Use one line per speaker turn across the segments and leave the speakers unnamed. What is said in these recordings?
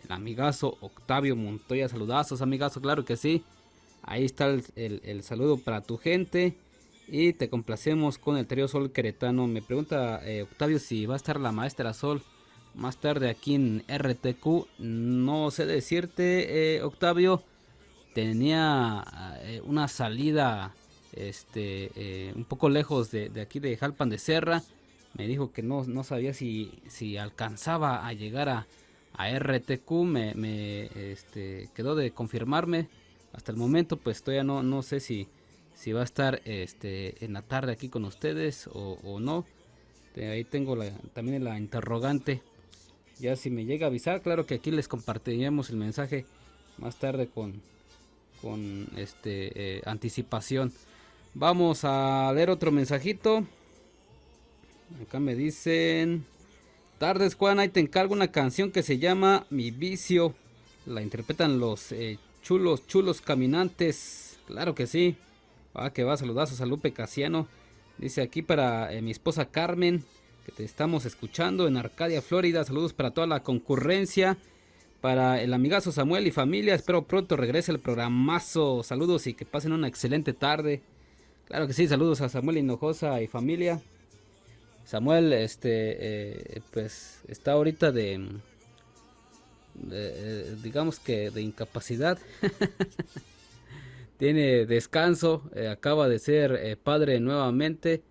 el amigazo Octavio Montoya. Saludazos, amigazo, claro que sí. Ahí está el saludo para tu gente. Y te complacemos con el trío Sol Queretano. Me pregunta Octavio si va a estar la maestra Sol más tarde aquí en RTQ. No sé decirte, Octavio. Tenía una salida un poco lejos de aquí de Jalpan de Serra. Me dijo que no sabía si alcanzaba a llegar a RTQ. Me quedó de confirmarme. Hasta el momento pues todavía no sé si va a estar en la tarde aquí con ustedes o no. Ahí tengo también la interrogante. Ya si me llega a avisar, claro que aquí les compartiremos el mensaje más tarde con anticipación. Vamos a leer otro mensajito. Acá me dicen: tardes Juan, ahí te encargo una canción que se llama Mi Vicio. La interpretan los chulos caminantes. Claro que sí. Que va, saludazos a Lupe Casiano. Dice aquí para mi esposa Carmen, que te estamos escuchando en Arcadia, Florida. Saludos para toda la concurrencia. Para el amigazo Samuel y familia, espero pronto regrese el programazo. Saludos y que pasen una excelente tarde. Claro que sí, saludos a Samuel Hinojosa y familia. Samuel, pues está ahorita digamos que de incapacidad. Tiene descanso, acaba de ser padre nuevamente.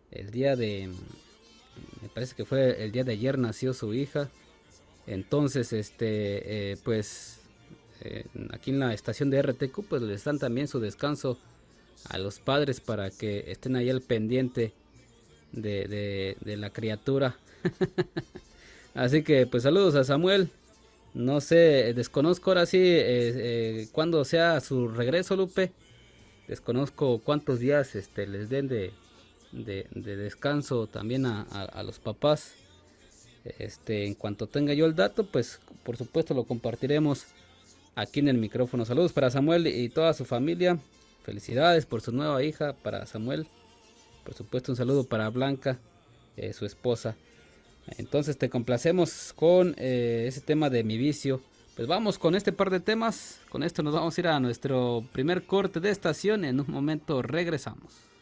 Me parece que fue el día de ayer nació su hija. Entonces, pues aquí en la estación de RTQ, pues les dan también su descanso a los padres para que estén ahí al pendiente de la criatura. Así que, pues saludos a Samuel. No sé, desconozco ahora sí cuándo sea su regreso, Lupe. Desconozco cuántos días les den de descanso también a los papás. En cuanto tenga yo el dato, pues por supuesto lo compartiremos aquí en el micrófono. Saludos para Samuel y toda su familia. Felicidades por su nueva hija para Samuel. Por supuesto un saludo para Blanca, su esposa. Entonces te complacemos con ese tema de Mi Vicio. Pues vamos con este par de temas. Con esto nos vamos a ir a nuestro primer corte de estación. En un momento regresamos.